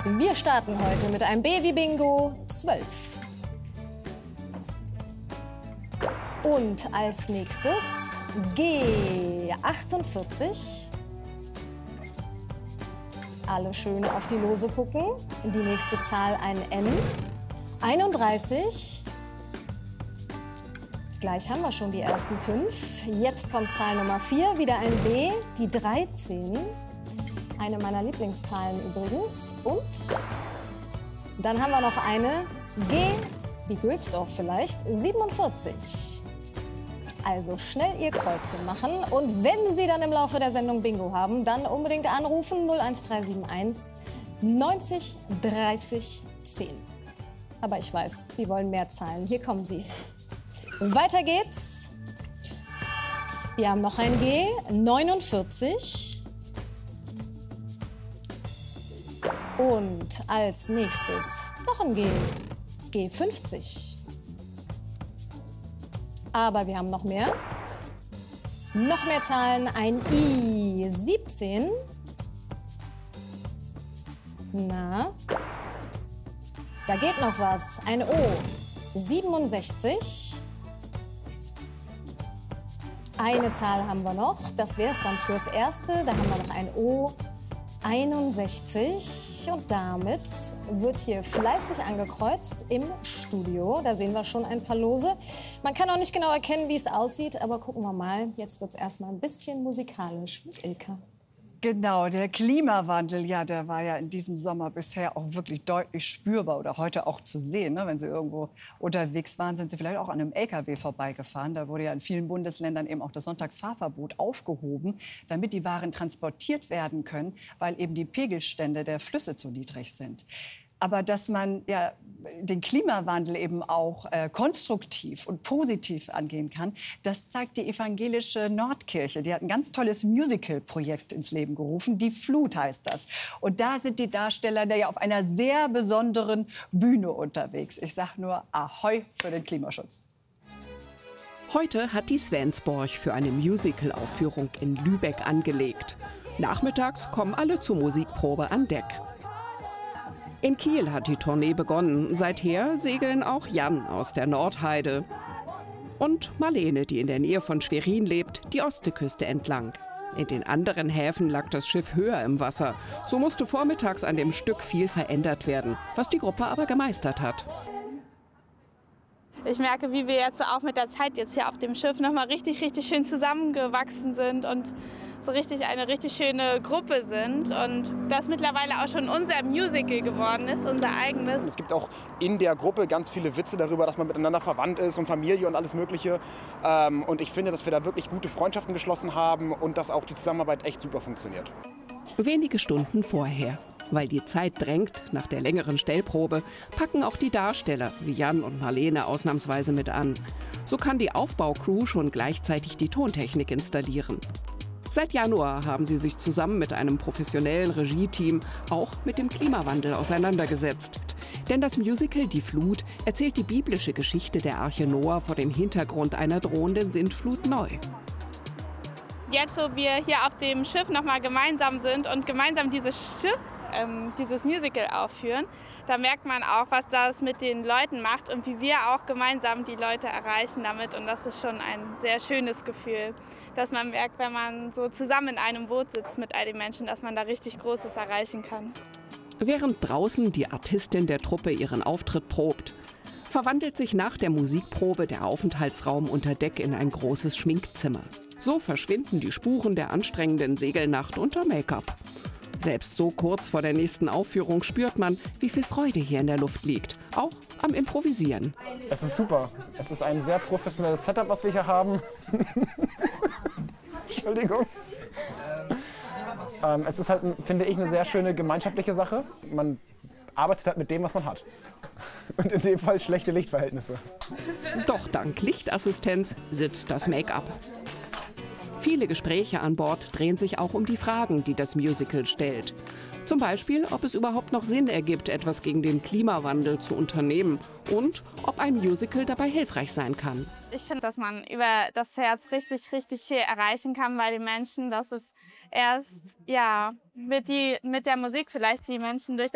Wir starten heute mit einem B wie Bingo 12. Und als nächstes G 48. Alle schön auf die Lose gucken. Die nächste Zahl ein N. 31. Gleich haben wir schon die ersten 5. Jetzt kommt Zahl Nummer 4, wieder ein B, die 13. Eine meiner Lieblingszahlen übrigens. Und dann haben wir noch eine G, wie Gülsdorf vielleicht, 47. Also schnell Ihr Kreuzchen machen. Und wenn Sie dann im Laufe der Sendung Bingo haben, dann unbedingt anrufen 01371 90 30 10. Aber ich weiß, Sie wollen mehr Zahlen. Hier kommen sie. Weiter geht's. Wir haben noch ein G, 49. Und als nächstes noch ein G, G50. Aber wir haben noch mehr. Noch mehr Zahlen, ein I, 17. Na, da geht noch was, ein O, 67. Eine Zahl haben wir noch, das wäre es dann fürs Erste. Da haben wir noch ein O, 61. Und damit wird hier fleißig angekreuzt im Studio. Da sehen wir schon ein paar Lose. Man kann auch nicht genau erkennen, wie es aussieht, aber gucken wir mal. Jetzt wird es erstmal ein bisschen musikalisch mit Ilka. Genau, der Klimawandel, ja, der war ja in diesem Sommer bisher auch wirklich deutlich spürbar oder heute auch zu sehen. Ne? Wenn Sie irgendwo unterwegs waren, sind Sie vielleicht auch an einem LKW vorbeigefahren. Da wurde ja in vielen Bundesländern eben auch das Sonntagsfahrverbot aufgehoben, damit die Waren transportiert werden können, weil eben die Pegelstände der Flüsse zu niedrig sind. Aber dass man ja den Klimawandel eben auch konstruktiv und positiv angehen kann, das zeigt die evangelische Nordkirche. Die hat ein ganz tolles Musical-Projekt ins Leben gerufen. Die Flut heißt das. Und da sind die Darsteller ja auf einer sehr besonderen Bühne unterwegs. Ich sage nur Ahoi für den Klimaschutz. Heute hat die Svensborg für eine Musical-Aufführung in Lübeck angelegt. Nachmittags kommen alle zur Musikprobe an Deck. In Kiel hat die Tournee begonnen. Seither segeln auch Jan aus der Nordheide und Marlene, die in der Nähe von Schwerin lebt, die Ostseeküste entlang. In den anderen Häfen lag das Schiff höher im Wasser. So musste vormittags an dem Stück viel verändert werden, was die Gruppe aber gemeistert hat. Ich merke, wie wir jetzt auch mit der Zeit jetzt hier auf dem Schiff noch mal richtig schön zusammengewachsen sind und so eine richtig schöne Gruppe sind und das mittlerweile auch schon unser Musical geworden ist, unser eigenes. Es gibt auch in der Gruppe ganz viele Witze darüber, dass man miteinander verwandt ist und Familie und alles Mögliche. Und ich finde, dass wir da wirklich gute Freundschaften geschlossen haben und dass auch die Zusammenarbeit echt super funktioniert. Wenige Stunden vorher. Weil die Zeit drängt, nach der längeren Stellprobe, packen auch die Darsteller wie Jan und Marlene ausnahmsweise mit an. So kann die Aufbaucrew schon gleichzeitig die Tontechnik installieren. Seit Januar haben sie sich zusammen mit einem professionellen Regie-Team auch mit dem Klimawandel auseinandergesetzt. Denn das Musical Die Flut erzählt die biblische Geschichte der Arche Noah vor dem Hintergrund einer drohenden Sintflut neu. Jetzt, wo wir hier auf dem Schiff noch mal gemeinsam sind und gemeinsam dieses Musical aufführen, da merkt man auch, was das mit den Leuten macht und wie wir auch gemeinsam die Leute erreichen damit. Und das ist schon ein sehr schönes Gefühl, dass man merkt, wenn man so zusammen in einem Boot sitzt mit all den Menschen, dass man da richtig Großes erreichen kann. Während draußen die Artistin der Truppe ihren Auftritt probt, verwandelt sich nach der Musikprobe der Aufenthaltsraum unter Deck in ein großes Schminkzimmer. So verschwinden die Spuren der anstrengenden Segelnacht unter Make-up. Selbst so kurz vor der nächsten Aufführung spürt man, wie viel Freude hier in der Luft liegt. Auch am Improvisieren. Es ist super. Es ist ein sehr professionelles Setup, was wir hier haben. Entschuldigung. Es ist halt, finde ich, eine sehr schöne gemeinschaftliche Sache. Man arbeitet halt mit dem, was man hat. Und in dem Fall schlechte Lichtverhältnisse. Doch dank Lichtassistenz sitzt das Make-up. Viele Gespräche an Bord drehen sich auch um die Fragen, die das Musical stellt. Zum Beispiel, ob es überhaupt noch Sinn ergibt, etwas gegen den Klimawandel zu unternehmen und ob ein Musical dabei hilfreich sein kann. Ich finde, dass man über das Herz richtig viel erreichen kann bei den Menschen, dass es erst mit der Musik vielleicht die Menschen durch